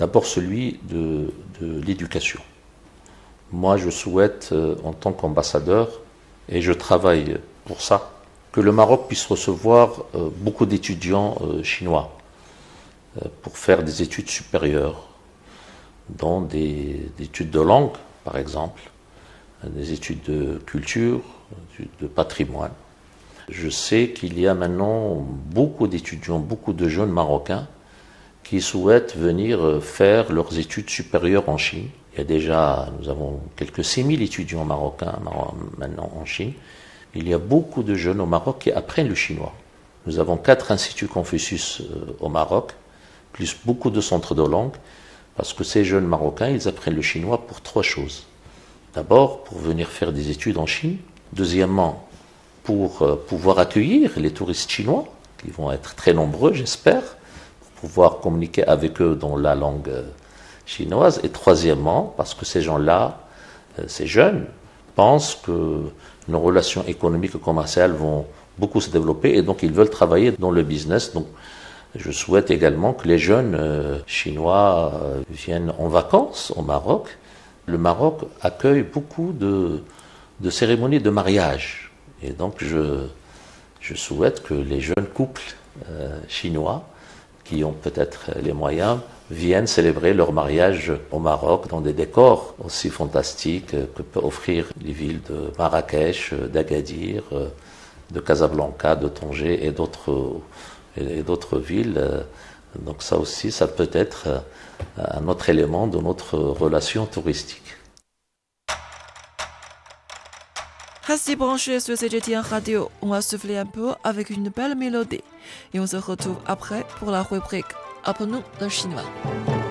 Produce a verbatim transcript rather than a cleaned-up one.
D'abord celui de, de l'éducation. Moi, je souhaite, euh, en tant qu'ambassadeur, et je travaille pour ça, que le Maroc puisse recevoir euh, beaucoup d'étudiants euh, chinois euh, pour faire des études supérieures, dans des, des études de langue, par exemple, des études de culture, des études de patrimoine. Je sais qu'il y a maintenant beaucoup d'étudiants, beaucoup de jeunes Marocains qui souhaitent venir faire leurs études supérieures en Chine. Il y a déjà, nous avons quelques six mille étudiants marocains maintenant en Chine. Il y a beaucoup de jeunes au Maroc qui apprennent le chinois. Nous avons quatre instituts Confucius au Maroc, plus beaucoup de centres de langue, parce que ces jeunes Marocains, ils apprennent le chinois pour trois choses. D'abord, pour venir faire des études en Chine. Deuxièmement, pour pouvoir accueillir les touristes chinois, qui vont être très nombreux, j'espère, pour pouvoir communiquer avec eux dans la langue chinoise. Et troisièmement, parce que ces gens-là, ces jeunes, pensent que nos relations économiques et commerciales vont beaucoup se développer et donc ils veulent travailler dans le business. Donc, je souhaite également que les jeunes euh, chinois euh, viennent en vacances au Maroc. Le Maroc accueille beaucoup de, de cérémonies de mariage. Et donc, je, je souhaite que les jeunes couples euh, chinois, qui ont peut-être les moyens, viennent célébrer leur mariage au Maroc dans des décors aussi fantastiques que peut offrir les villes de Marrakech, d'Agadir, de Casablanca, de Tanger et d'autres, et d'autres villes. Donc ça aussi, ça peut être un autre élément de notre relation touristique. Restez branchés sur C G T N Radio, on va souffler un peu avec une belle mélodie et on se retrouve après pour la rubrique Apprenons le chinois.